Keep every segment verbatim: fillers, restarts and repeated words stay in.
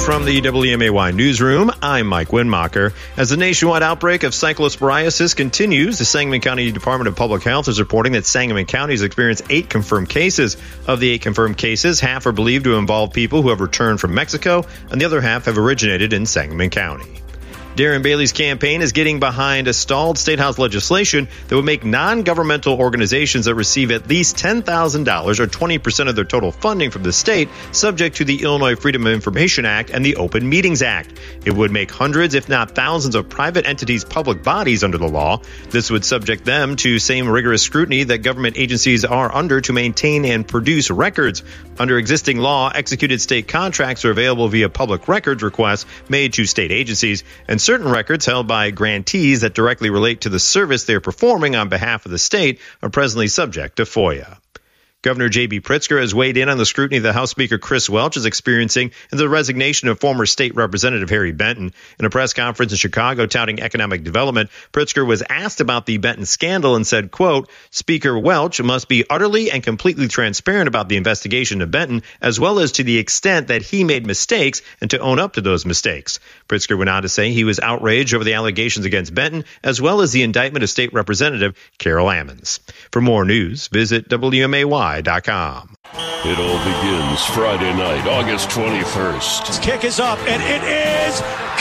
from the W M A Y newsroom, I'm Mike Winmacher. As the nationwide outbreak of cyclosporiasis continues, the Sangamon County Department of Public Health is reporting that Sangamon County has experienced eight confirmed cases. Of the eight confirmed cases, half are believed to involve people who have returned from Mexico, and the other half have originated in Sangamon County. Darren Bailey's campaign is getting behind a stalled State House legislation that would make non-governmental organizations that receive at least ten thousand dollars or twenty percent of their total funding from the state subject to the Illinois Freedom of Information Act and the Open Meetings Act. It would make hundreds, if not thousands, of private entities public bodies under the law. This would subject them to same rigorous scrutiny that government agencies are under to maintain and produce records. Under existing law, executed state contracts are available via public records requests made to state agencies, and certain records held by grantees that directly relate to the service they are performing on behalf of the state are presently subject to FOIA. Governor J B. Pritzker has weighed in on the scrutiny that House Speaker Chris Welch is experiencing and the resignation of former state Representative Harry Benton. In a press conference in Chicago touting economic development, Pritzker was asked about the Benton scandal and said, quote, Speaker Welch must be utterly and completely transparent about the investigation of Benton, as well as to the extent that he made mistakes and to own up to those mistakes. Pritzker went on to say he was outraged over the allegations against Benton, as well as the indictment of State Representative Carol Ammons. For more news, visit W M A Y dot com. It all begins Friday night, August twenty-first. His kick is up, and it is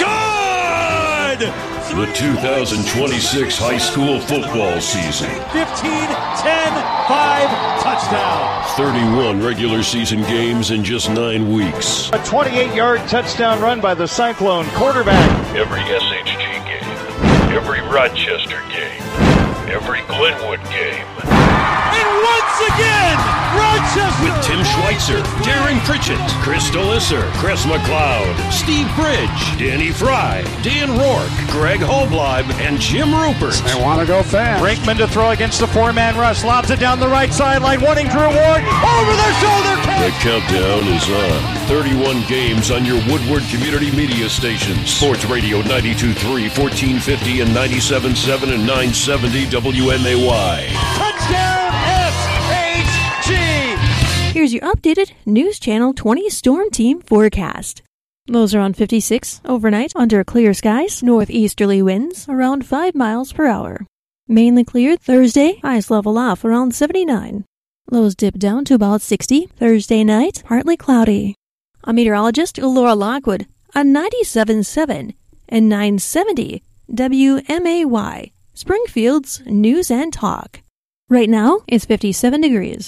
good! The two thousand twenty-six high school football season. fifteen, ten, five, touchdown. thirty-one regular season games in just nine weeks. A twenty-eight-yard touchdown run by the Cyclone quarterback. Every S H G game, every Rochester game, every Glenwood game. And once again, Rochester! With Tim Schweitzer, Darren Pritchett, Chris Delisser, Chris McLeod, Steve Bridge, Danny Fry, Dan Rourke, Greg Holbleib, and Jim Rupert. They want to go fast. Brinkman to throw against the four-man rush. Lobs it down the right sideline, wanting Drew Ward. Over their shoulder catch! The countdown is on. thirty-one games on your Woodward Community Media stations. Sports Radio ninety-two point three, fourteen fifty, and ninety-seven point seven and nine seventy W M A Y. Touchdown S H G! Here's your updated News Channel twenty Storm Team forecast. Lows around fifty-six overnight under clear skies, northeasterly winds around five miles per hour. Mainly clear Thursday, highs level off around seventy-nine. Lows dip down to about sixty. Thursday night, partly cloudy. A meteorologist, Laura Lockwood, on ninety-seven point seven and nine seventy W M A Y, Springfield's News and Talk. Right now, it's fifty-seven degrees.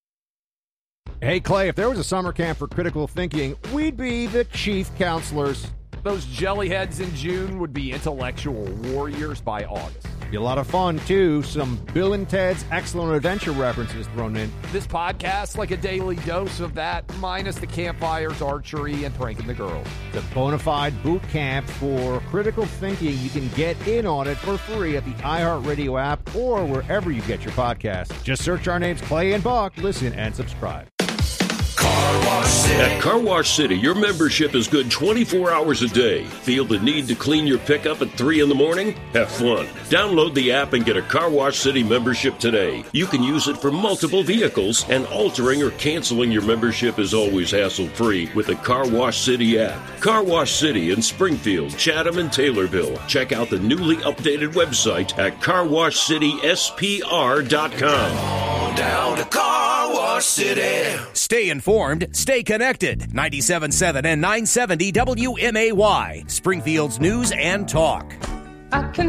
Hey, Clay, if there was a summer camp for critical thinking, we'd be the chief counselors. Those jellyheads in June would be intellectual warriors by August. Be a lot of fun, too. Some Bill and Ted's Excellent Adventure references thrown in. This podcast, like a daily dose of that, minus the campfires, archery, and pranking the girls. The bona fide boot camp for critical thinking. You can get in on it for free at the iHeartRadio app or wherever you get your podcasts. Just search our names, Clay and Buck. Listen and subscribe. Car Wash City. At Car Wash City, your membership is good twenty-four hours a day. Feel the need to clean your pickup at three in the morning? Have fun. Download the app and get a Car Wash City membership today. You can use it for multiple vehicles, and altering or canceling your membership is always hassle-free with the Car Wash City app. Car Wash City in Springfield, Chatham, and Taylorville. Check out the newly updated website at car wash city s p r dot com. Down to Car Wash City. Stay informed, stay connected. ninety-seven point seven and nine seventy W M A Y, Springfield's News and Talk. I can